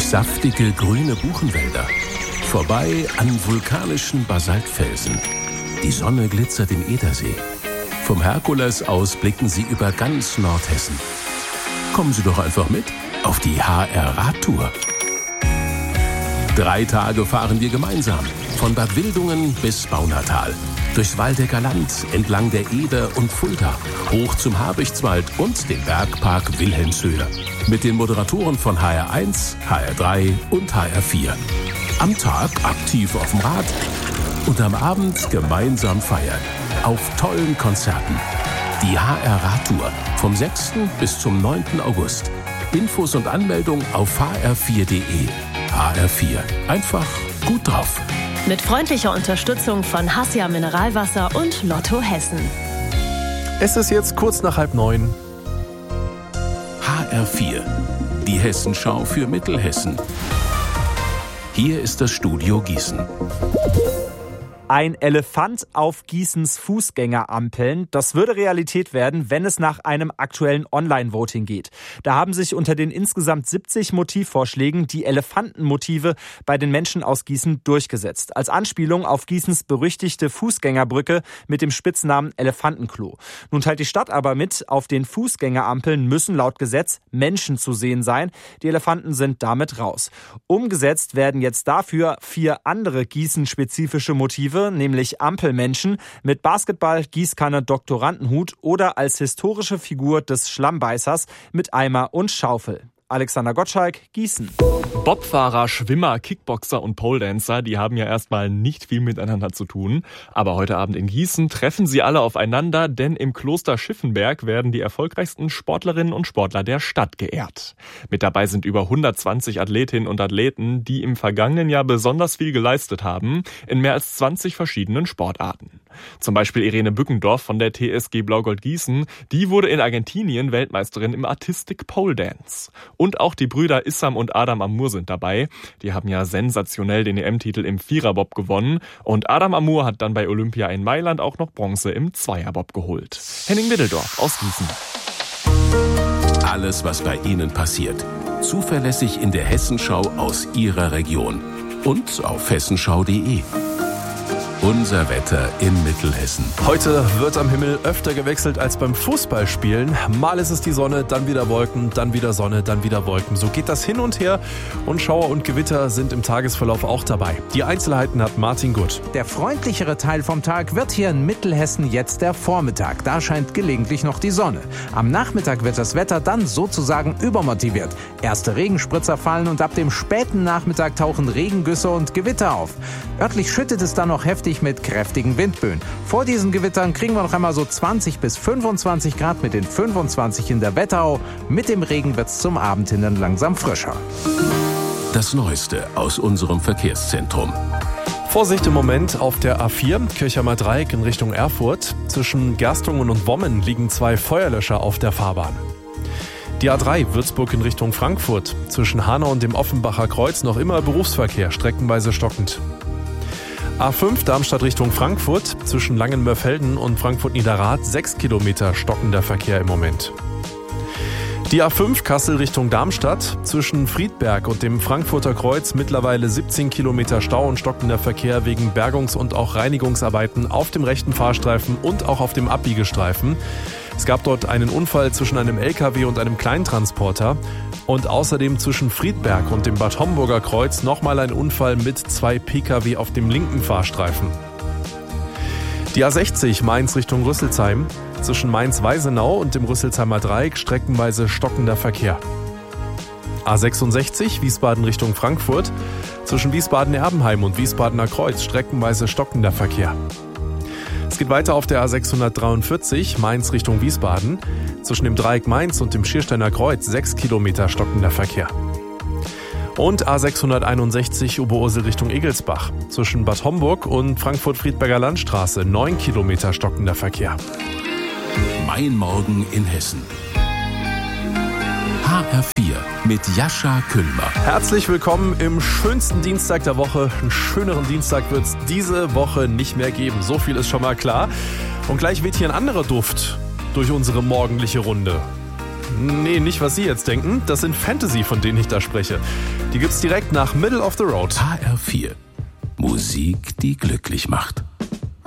saftige grüne Buchenwälder, vorbei an vulkanischen Basaltfelsen. Die Sonne glitzert im Edersee. Vom Herkules aus blicken Sie über ganz Nordhessen. Kommen Sie doch einfach mit auf die HR-Radtour. 3 Tage fahren wir gemeinsam, von Bad Wildungen bis Baunatal. Durchs Waldecker Land, entlang der Eder und Fulda, hoch zum Habichtswald und den Bergpark Wilhelmshöhe. Mit den Moderatoren von HR1, HR3 und HR4. Am Tag aktiv auf dem Rad und am Abend gemeinsam feiern. Auf tollen Konzerten. Die HR-Radtour vom 6. bis zum 9. August. Infos und Anmeldung auf hr4.de. HR4. Einfach gut drauf. Mit freundlicher Unterstützung von Hassia Mineralwasser und Lotto Hessen. Es ist jetzt kurz nach 8:30. HR4. Die Hessenschau für Mittelhessen. Hier ist das Studio Gießen. Ein Elefant auf Gießens Fußgängerampeln, das würde Realität werden, wenn es nach einem aktuellen Online-Voting geht. Da haben sich unter den insgesamt 70 Motivvorschlägen die Elefantenmotive bei den Menschen aus Gießen durchgesetzt. Als Anspielung auf Gießens berüchtigte Fußgängerbrücke mit dem Spitznamen Elefantenklo. Nun teilt die Stadt aber mit, auf den Fußgängerampeln müssen laut Gesetz Menschen zu sehen sein. Die Elefanten sind damit raus. Umgesetzt werden jetzt dafür 4 andere Gießen-spezifische Motive, nämlich Ampelmenschen mit Basketball, Gießkanne, Doktorandenhut oder als historische Figur des Schlammbeißers mit Eimer und Schaufel. Alexander Gottschalk, Gießen. Bobfahrer, Schwimmer, Kickboxer und Poledancer, die haben ja erstmal nicht viel miteinander zu tun. Aber heute Abend in Gießen treffen sie alle aufeinander, denn im Kloster Schiffenberg werden die erfolgreichsten Sportlerinnen und Sportler der Stadt geehrt. Mit dabei sind über 120 Athletinnen und Athleten, die im vergangenen Jahr besonders viel geleistet haben, in mehr als 20 verschiedenen Sportarten. Zum Beispiel Irene Bückendorf von der TSG Blau-Gold Gießen, die wurde in Argentinien Weltmeisterin im Artistic Pole Dance. Und auch die Brüder Issam und Adam Amour sind dabei. Die haben ja sensationell den EM-Titel im Viererbob gewonnen. Und Adam Amour hat dann bei Olympia in Mailand auch noch Bronze im Zweierbob geholt. Henning Middeldorf aus Gießen. Alles, was bei Ihnen passiert. Zuverlässig in der Hessenschau aus Ihrer Region. Und auf hessenschau.de. Unser Wetter in Mittelhessen. Heute wird am Himmel öfter gewechselt als beim Fußballspielen. Mal ist es die Sonne, dann wieder Wolken, dann wieder Sonne, dann wieder Wolken. So geht das hin und her und Schauer und Gewitter sind im Tagesverlauf auch dabei. Die Einzelheiten hat Martin Gutt. Der freundlichere Teil vom Tag wird hier in Mittelhessen jetzt der Vormittag. Da scheint gelegentlich noch die Sonne. Am Nachmittag wird das Wetter dann sozusagen übermotiviert. Erste Regenspritzer fallen und ab dem späten Nachmittag tauchen Regengüsse und Gewitter auf. Örtlich schüttet es dann noch heftig mit kräftigen Windböen. Vor diesen Gewittern kriegen wir noch einmal so 20 bis 25 Grad mit den 25 in der Wetterau. Mit dem Regen wird es zum Abend hin dann langsam frischer. Das Neueste aus unserem Verkehrszentrum. Vorsicht im Moment auf der A4, Kirchheimer Dreieck in Richtung Erfurt. Zwischen Gerstungen und Wommen liegen 2 Feuerlöscher auf der Fahrbahn. Die A3 Würzburg in Richtung Frankfurt. Zwischen Hanau und dem Offenbacher Kreuz noch immer Berufsverkehr, streckenweise stockend. A5 Darmstadt Richtung Frankfurt, zwischen Langenmörfelden und Frankfurt-Niederrad 6 Kilometer stockender Verkehr im Moment. Die A5 Kassel Richtung Darmstadt, zwischen Friedberg und dem Frankfurter Kreuz mittlerweile 17 Kilometer Stau und stockender Verkehr wegen Bergungs- und auch Reinigungsarbeiten auf dem rechten Fahrstreifen und auch auf dem Abbiegestreifen. Es gab dort einen Unfall zwischen einem LKW und einem Kleintransporter. Und außerdem zwischen Friedberg und dem Bad Homburger Kreuz nochmal ein Unfall mit 2 Pkw auf dem linken Fahrstreifen. Die A60 Mainz Richtung Rüsselsheim, zwischen Mainz-Weisenau und dem Rüsselsheimer Dreieck streckenweise stockender Verkehr. A66 Wiesbaden Richtung Frankfurt, zwischen Wiesbaden-Erbenheim und Wiesbadener Kreuz streckenweise stockender Verkehr. Es geht weiter auf der A643 Mainz Richtung Wiesbaden. Zwischen dem Dreieck Mainz und dem Schiersteiner Kreuz 6 Kilometer stockender Verkehr. Und A661 Oberursel Richtung Egelsbach. Zwischen Bad Homburg und Frankfurt-Friedberger Landstraße 9 Kilometer stockender Verkehr. Mein Morgen in Hessen. HR4 mit Jascha Küllmer. Herzlich willkommen im schönsten Dienstag der Woche. Einen schöneren Dienstag wird es diese Woche nicht mehr geben. So viel ist schon mal klar. Und gleich weht hier ein anderer Duft durch unsere morgendliche Runde. Nee, nicht was Sie jetzt denken. Das sind Fantasy, von denen ich da spreche. Die gibt's direkt nach Middle of the Road. HR4. Musik, die glücklich macht.